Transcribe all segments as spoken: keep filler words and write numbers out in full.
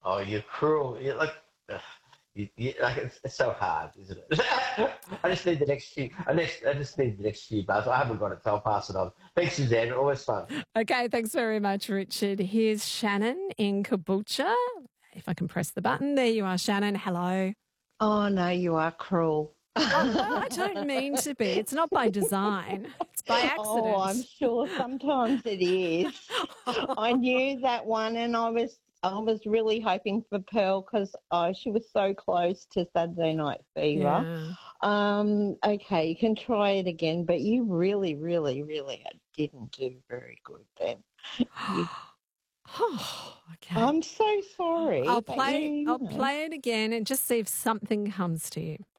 Oh, you're cruel. You're like, ugh, you, you, like it's, it's so hard, isn't it? I just need the next few. I just, I just need the next few bars. I haven't got it, so I'll pass it on. Thanks, Suzanne. Always fun. Okay, thanks very much, Richard. Here's Shannon in Caboolture. If I can press the button. There you are, Shannon. Hello. Oh, no, you are cruel. Oh, no, I don't mean to be. It's not by design. It's by accident. Oh, I'm sure sometimes it is. I knew that one, and I was I was really hoping for Pearl because oh, she was so close to Saturday Night Fever. Yeah. Um, okay, you can try it again, but you really, really, really didn't do very good then. You, Oh, okay. I'm so sorry. I'll but play. you, you I'll know. play it again and just see if something comes to you.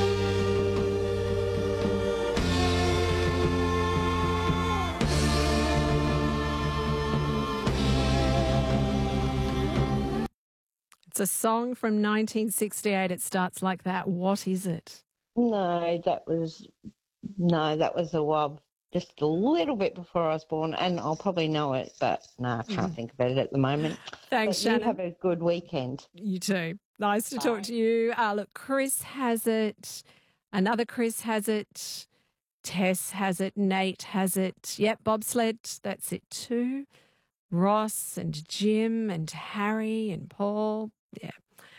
It's a song from nineteen sixty-eight. It starts like that. What is it? No, that was no, that was a while, just a little bit before I was born, and I'll probably know it, but no, I can't think about it at the moment. Thanks, But Shannon. you have a good weekend. You too. Nice to Bye. talk to you. Uh, look, Chris has it. Another Chris has it. Tess has it. Nate has it. Yep, bobsled. That's it too. Ross and Jim and Harry and Paul. Yeah.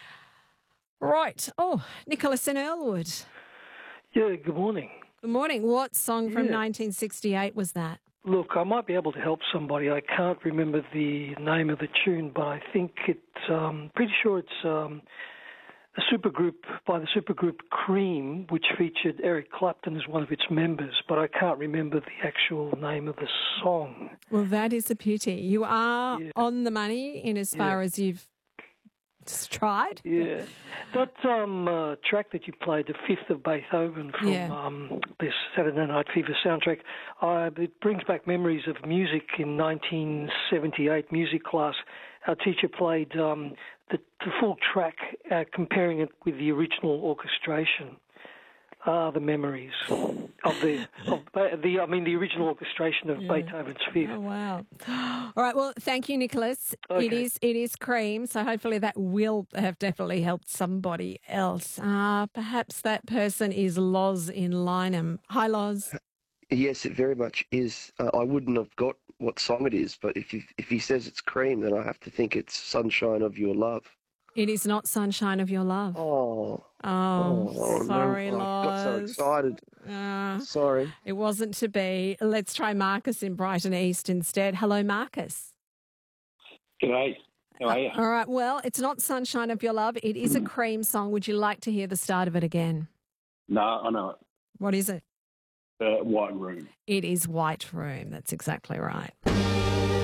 Right. Oh, Nicholas in Earlwood. Yeah, good morning. Good morning. What song from Yeah. nineteen sixty-eight was that? Look, I might be able to help somebody. I can't remember the name of the tune, but I think it's, um, pretty sure it's um, a supergroup by the supergroup Cream, which featured Eric Clapton as one of its members, but I can't remember the actual name of the song. Well, that is a pity. You are Yeah. on the money in as far Yeah. as you've just tried. Yeah, that um, uh, track that you played, the Fifth of Beethoven from Yeah. um, this Saturday Night Fever soundtrack, uh, it brings back memories of music in nineteen seventy-eight music class. Our teacher played um, the, the full track, uh, comparing it with the original orchestration. Ah, the memories of the, of the, I mean, the original orchestration of Yeah. Beethoven's Fifth. Oh, wow. All right. Well, thank you, Nicholas. It Okay. is it is Cream, so hopefully that will have definitely helped somebody else. Uh, perhaps that person is Loz in Lynham. Hi, Loz. Yes, it very much is. Uh, I wouldn't have got what song it is, but if you, if he says it's Cream, then I have to think it's Sunshine of Your Love. It is not Sunshine of Your Love. Oh, Oh, oh, sorry, no. Oh, I got so Loz. excited. Uh, Sorry. it wasn't to be. Let's try Marcus in Brighton East instead. Hello, Marcus. G'day. How are you? All right. Well, it's not Sunshine of Your Love. It is a Cream song. Would you like to hear the start of it again? No, I know it. What is it? Uh, White Room. It is White Room. That's exactly right.